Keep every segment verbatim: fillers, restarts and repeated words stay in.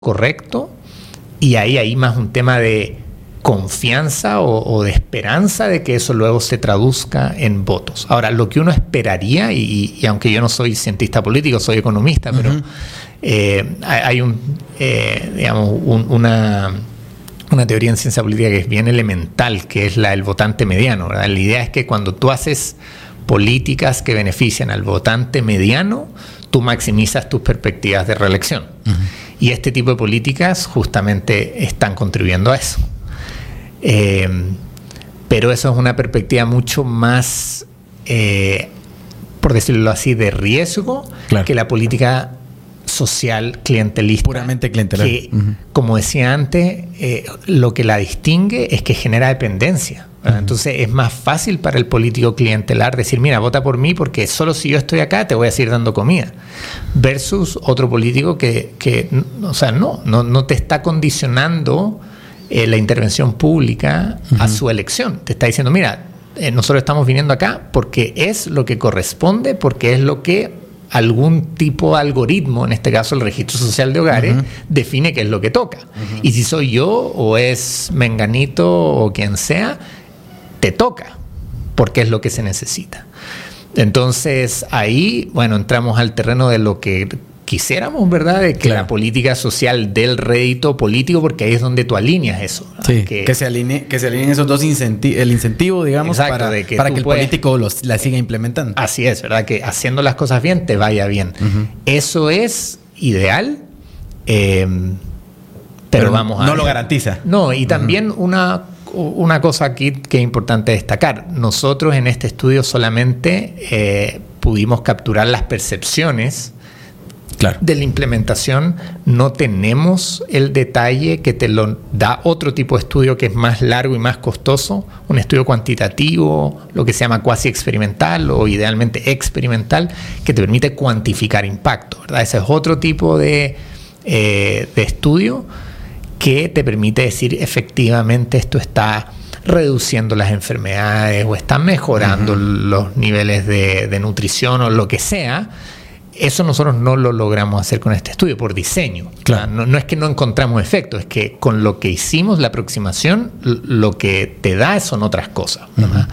correcto, y ahí hay más un tema de confianza o, o de esperanza de que eso luego se traduzca en votos. Ahora, lo que uno esperaría, y, y aunque yo no soy cientista político, soy economista, pero uh-huh. eh, hay un, eh, digamos, un, una, una teoría en ciencia política que es bien elemental, que es la del votante mediano, ¿verdad? La idea es que cuando tú haces políticas que benefician al votante mediano, tú maximizas tus perspectivas de reelección. Uh-huh. Y este tipo de políticas justamente están contribuyendo a eso. Eh, pero eso es una perspectiva mucho más, eh, por decirlo así, de riesgo, claro, que la política social clientelista. Puramente clientelar. Que, uh-huh. como decía antes, eh, lo que la distingue es que genera dependencia. Uh-huh. Entonces es más fácil para el político clientelar decir, mira, vota por mí porque solo si yo estoy acá te voy a seguir dando comida. Versus otro político que, que o sea, no, no, no te está condicionando eh, la intervención pública uh-huh. a su elección. Te está diciendo, mira, eh, nosotros estamos viniendo acá porque es lo que corresponde, porque es lo que algún tipo de algoritmo, en este caso el registro social de hogares, uh-huh. define qué es lo que toca. Uh-huh. Y si soy yo o es Menganito o quien sea, te toca, porque es lo que se necesita. Entonces ahí, bueno, entramos al terreno de lo que quisiéramos, ¿verdad? De que claro. la política social dé el rédito político, porque ahí es donde tú alineas eso. Sí, que, que se alinee, que se alineen esos dos incentivos, el incentivo, digamos, exacto, para, de que, para que el puedes, político los, la siga implementando. Así es, ¿verdad? Que haciendo las cosas bien te vaya bien. Uh-huh. Eso es ideal, eh, pero, pero vamos a... No lo garantiza. No, y también uh-huh. una... Una cosa aquí que es importante destacar. Nosotros en este estudio solamente eh, pudimos capturar las percepciones claro. de la implementación. No tenemos el detalle que te lo da otro tipo de estudio que es más largo y más costoso. Un estudio cuantitativo, lo que se llama cuasi experimental o idealmente experimental, que te permite cuantificar impacto, ¿verdad? Ese es otro tipo de, eh, de estudio que te permite decir efectivamente esto está reduciendo las enfermedades o está mejorando uh-huh. los niveles de, de nutrición o lo que sea. Eso nosotros no lo logramos hacer con este estudio por diseño. Claro. No, no es que no encontramos efectos, es que con lo que hicimos, la aproximación, lo que te da son otras cosas. Uh-huh.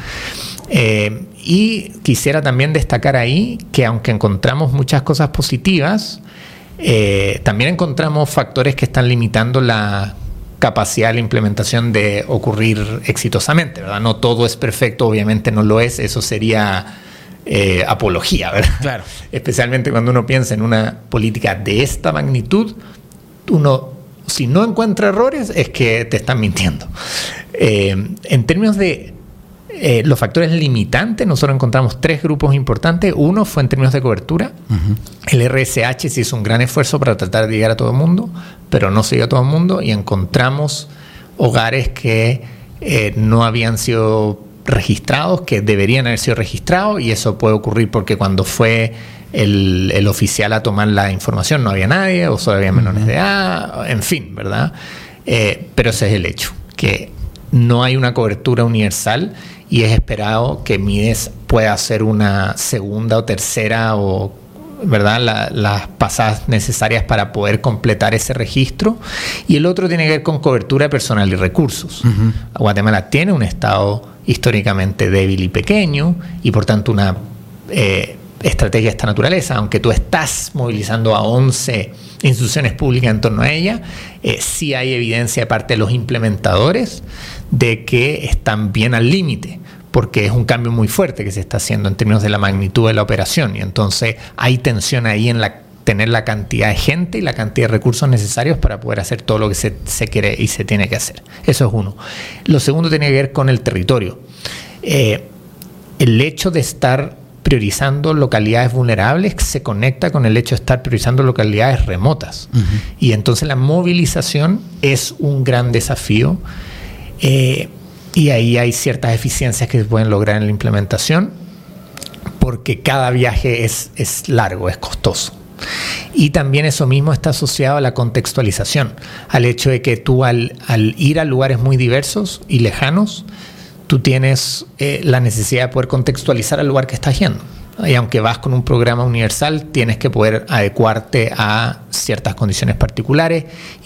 Eh, y quisiera también destacar ahí que aunque encontramos muchas cosas positivas, Eh, también encontramos factores que están limitando la capacidad de la implementación de ocurrir exitosamente, ¿verdad? No todo es perfecto, obviamente no lo es, eso sería eh, apología, ¿verdad? Claro. Especialmente cuando uno piensa en una política de esta magnitud, uno, si no encuentra errores, es que te están mintiendo. Eh, en términos de Eh, los factores limitantes, nosotros encontramos tres grupos importantes. Uno fue en términos de cobertura. Uh-huh. El R S H se hizo un gran esfuerzo para tratar de llegar a todo el mundo, pero no se llegó a todo el mundo y encontramos hogares que eh, no habían sido registrados, que deberían haber sido registrados, y eso puede ocurrir porque cuando fue el, el oficial a tomar la información no había nadie o solo había menores uh-huh. de edad, en fin, ¿verdad? Eh, pero ese es el hecho, que no hay una cobertura universal y es esperado que Mides pueda hacer una segunda o tercera o, ¿verdad?, la, las pasadas necesarias para poder completar ese registro. Y el otro tiene que ver con cobertura personal y recursos. Uh-huh. Guatemala tiene un estado históricamente débil y pequeño y por tanto una eh, estrategia de esta naturaleza, aunque tú estás movilizando a once instituciones públicas en torno a ella, eh, sí hay evidencia de parte de los implementadores de que están bien al límite, porque es un cambio muy fuerte que se está haciendo en términos de la magnitud de la operación, y entonces hay tensión ahí en la, tener la cantidad de gente y la cantidad de recursos necesarios para poder hacer todo lo que se, se quiere y se tiene que hacer. Eso es uno. Lo segundo tiene que ver con el territorio. Eh, el hecho de estar priorizando localidades vulnerables se conecta con el hecho de estar priorizando localidades remotas. Uh-huh. Y entonces la movilización es un gran desafío. Eh, y ahí hay ciertas eficiencias que se pueden lograr en la implementación porque cada viaje es, es largo, es costoso. Y también eso mismo está asociado a la contextualización, al hecho de que tú al, al ir a lugares muy diversos y lejanos, tú tienes eh, la necesidad de poder contextualizar al lugar que estás yendo. Y aunque vas con un programa universal, tienes que poder adecuarte a ciertas condiciones particulares.